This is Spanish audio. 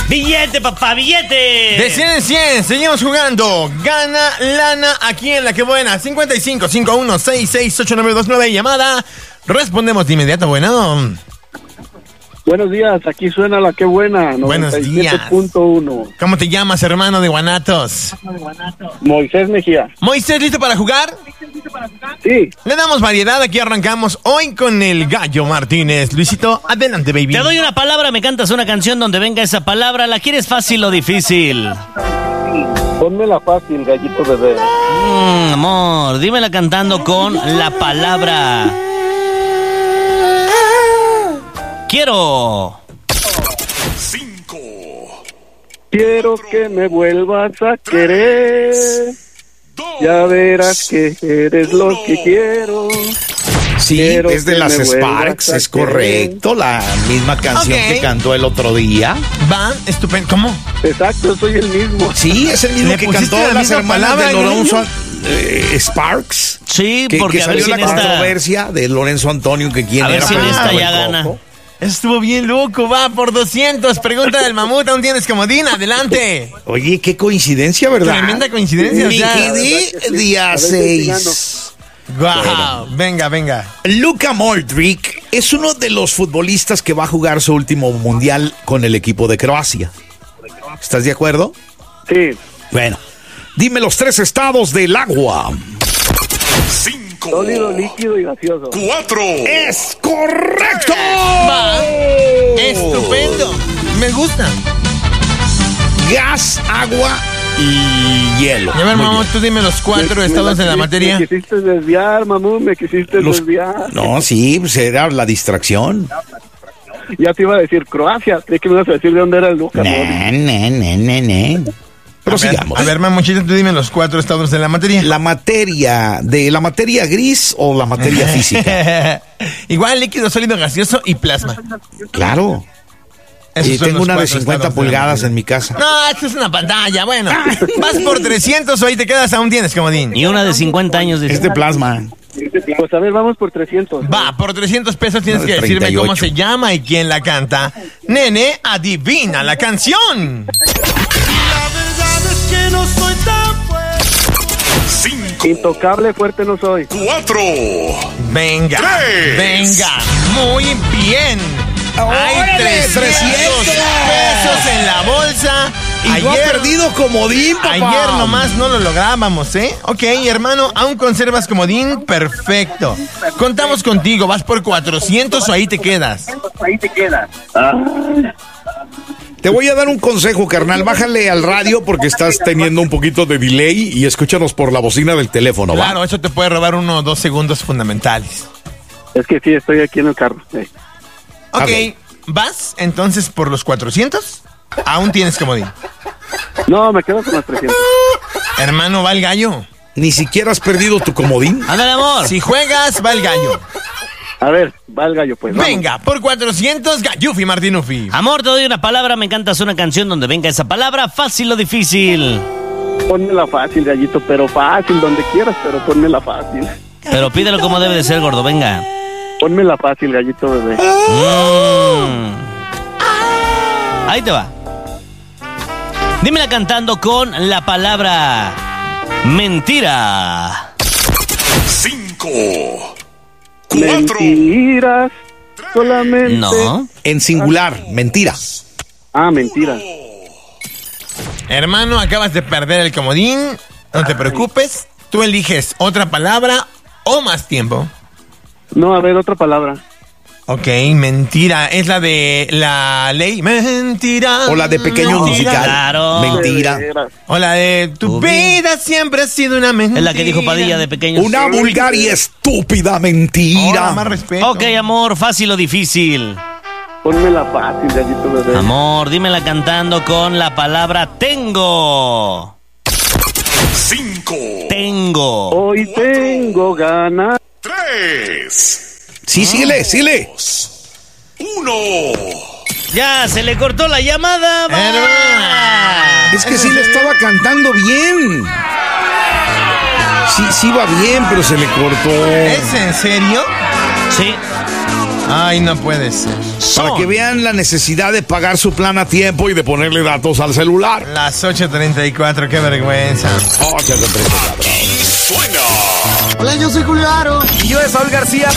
¡Billete, papá, billete! De 100 en 100, seguimos jugando. Gana lana aquí en La Que Buena. 5551668929, llamada. Respondemos de inmediato, bueno. Buenos días, aquí suena La Que Buena, Buenos días. 97.1. ¿Cómo te llamas, hermano de Guanatos? Moisés Mejía. Moisés, ¿listo para jugar? Sí. Le damos variedad, aquí arrancamos hoy con el Gallo Martínez. Luisito, adelante, baby. Te doy una palabra, me cantas una canción donde venga esa palabra. ¿La quieres fácil o difícil? Pónmela fácil, gallito bebé. Amor, dímela cantando con la palabra quiero. 5. Quiero que me vuelvas a querer. Ya verás que eres lo que quiero. Sí, Quiero es de que las me Sparks, vuelvas a es correcto. La misma canción Ok. que cantó el otro día. Va, estupendo. ¿Cómo? Exacto, soy el mismo. Sí, es el mismo ¿Le que pusiste cantó la las misma hermanas palabra, de Lorenzo niño? Sparks. Sí, Que porque a ver salió si la en esta... controversia de Lorenzo Antonio, que quién A ver era. si en pero esta el ya Coco. gana. Estuvo bien loco, va por 200. Pregunta del mamut, aún tienes comodín, adelante. Oye, qué coincidencia, ¿verdad? Tremenda coincidencia, Me o sea. quedé día A ver si 6. Wow, venga. Luka Modric es uno de los futbolistas que va a jugar su último mundial con el equipo de Croacia. ¿Estás de acuerdo? Sí. Bueno, dime los 3 estados del agua. 5, Sólido, líquido y gaseoso. 4, ¡Es correcto! Va. Estupendo. Me gusta. Gas, agua y hielo. Y a ver, Muy mamut, bien. tú dime los 4 estados de la materia. Me quisiste desviar, mamú, me quisiste desviar. No, sí, pues era la distracción. Ya te iba a decir Croacia. Creí que me ibas a decir de dónde era el Luka Modric. Prosigamos. A ver, mamuchita, tú dime los 4 estados de la materia. La materia gris o la materia física. Igual, líquido, sólido, gaseoso y plasma. Claro. Esos Y son tengo los una de 4 50 estados de la pulgadas materia. en mi casa. No, esto es una pantalla, bueno. Vas por 300 o ahí te quedas, aún tienes comodín. Y una de 50 años de... Es de plasma. Pues a ver, vamos por 300. Va, por 300 pesos tienes No, que de decirme 38. cómo se llama y quién la canta. Nene, adivina la canción. 5, Intocable, fuerte no soy. 4, Venga, 3. venga, muy bien. Hay ¡Órale, 300 pesos en la bolsa. Y no ha perdido comodín, papá. Ayer nomás no lo lográbamos, ¿eh? Ok, hermano, ¿aún conservas comodín? Perfecto. Contamos contigo, ¿vas por 400 o ahí te quedas? Te voy a dar un consejo, carnal. Bájale al radio porque estás teniendo un poquito de delay y escúchanos por la bocina del teléfono, ¿va? Claro, eso te puede robar 1 o 2 segundos fundamentales. Es que sí, estoy aquí en el carro. Sí. Ok, Ok. ¿vas entonces por los 400? Aún tienes comodín. No, me quedo con los 300. Hermano, va el gallo. Ni siquiera has perdido tu comodín. Ándale, amor. Si juegas, va el gallo. A ver, va el gallo, pues. Vamos. Venga, por 400, Gallufi Martinufi. Amor, te doy una palabra, me cantas una canción donde venga esa palabra, fácil o difícil. Pónmela fácil, gallito, pero fácil, donde quieras, pero pónmela fácil. Pero pídelo como debe de ser, gordo, venga. Pónmela fácil, gallito bebé. Ahí te va. Dímela cantando con la palabra mentira. 5, 4, Mentiras, solamente. No. En singular, mentira. Ah, mentira. Hermano, acabas de perder el comodín. No te preocupes. Tú eliges otra palabra o más tiempo. No, a ver, otra palabra. Ok, mentira. Es la de la ley. Mentira. O la de Pequeño mentira. Musical. Claro. Mentira. De veras. O la de tu vida siempre ha sido una mentira. Es la que dijo Padilla de pequeños. Una vulgar y estúpida mentira. Ahora, más respeto. Ok, amor, fácil o difícil. Pónmela fácil, gallito bebé. Amor, dímela cantando con la palabra tengo. 5, Tengo. Hoy tengo ganas. 3, Sí, síguele. 1. Ya, se le cortó la llamada. va. Hermana. Es que sí le estaba cantando bien. Sí va bien, pero se le cortó. ¿Es en serio? Sí. Ay, no puede ser. Para que vean la necesidad de pagar su plan a tiempo y de ponerle datos al celular. Las 8:34, qué vergüenza. 8:34. Suena. Hola, yo soy Julio Aro. Y yo, Saúl García.